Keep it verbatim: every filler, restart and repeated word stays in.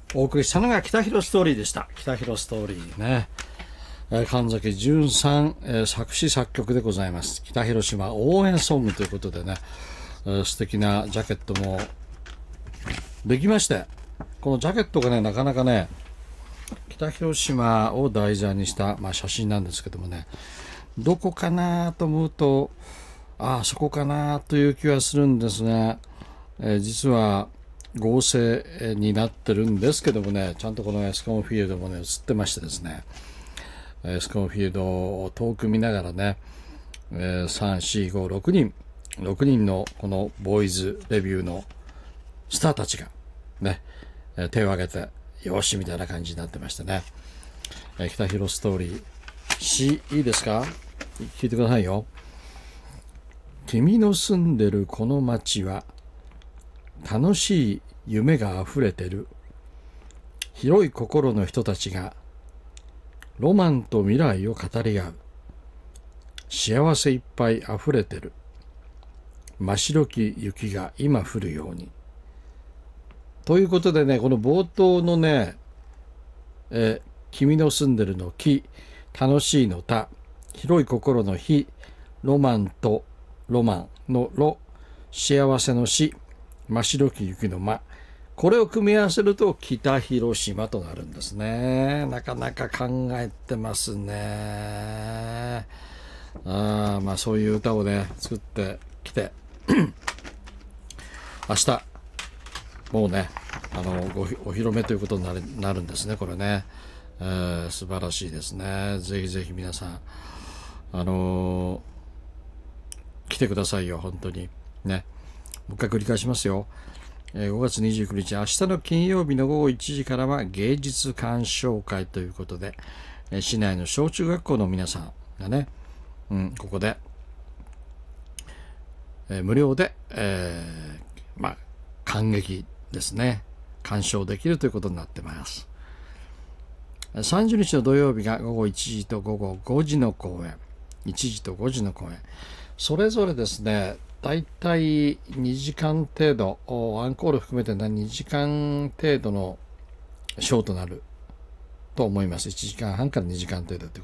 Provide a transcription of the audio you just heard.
お送りしたのが北広ストーリーでした。北広ストーリーね、えー、神崎淳さん、えー、作詞作曲でございます。北広島応援ソングということでね、えー、素敵なジャケットもできまして、このジャケットがねなかなかね北広島を題材にした、まあ、写真なんですけどもね、どこかなと思うと、ああそこかなという気はするんですが、えー、実は合成になってるんですけどもね、ちゃんとこのエスコンフィールドもね映ってましてですね、エスコンフィールドを遠く見ながらね、えー、さん、よん、ご、ろくにんろくにんのこのボーイズレビューのスターたちがね、手を挙げてよしみたいな感じになってましてね、えー、北広ストーリー詩いいですか、聞いてくださいよ。君の住んでるこの街は楽しい夢があふれてる。広い心の人たちがロマンと未来を語り合う。幸せいっぱいあふれてる。真白き雪が今降るように。ということでね、この冒頭のね、え君の住んでるの木、楽しいの田、広い心の日、ロマンとロマンのロ、幸せのし、真白き雪の間、これを組み合わせると北広島となるんですね。なかなか考えてますね。あまあそういう歌をね作ってきて明日もうねあのお披露目ということになる、なるんですねこれね、えー、素晴らしいですね。ぜひぜひ皆さんあのー、来てくださいよ本当にね。もう一回繰り返しますよ。ごがつにじゅうくにち、明日の金曜日のごごいちじからは芸術鑑賞会ということで、市内の小中学校の皆さんがね、うん、ここで、えー、無料で、えー、まあ観劇ですね、鑑賞できるということになってます。さんじゅうにちの土曜日がごごいちじとごごごじの公演、いちじとごじの公演、それぞれですねだいたいにじかん程度、アンコール含めてにじかん程度のショーとなると思います。いちじかんはんからにじかん程度という